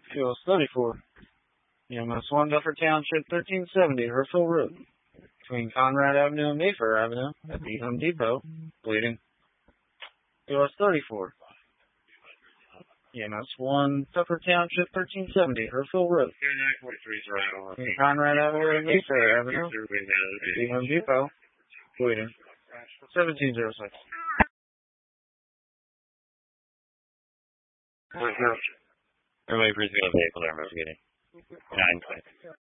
Fuel 34. EMS 1, Duffer Township, 1370, Herfield Road. Between Conrad Avenue and Mayfair Avenue at the Home Depot. Bleeding. Fuel 34. EMS 1, Duffer Township, 1370, Herfield Road. Between Conrad Avenue and Mayfair Avenue at the Home Depot. Bleeding. 1706. Everybody, please go to the vehicle they're investigating. 920.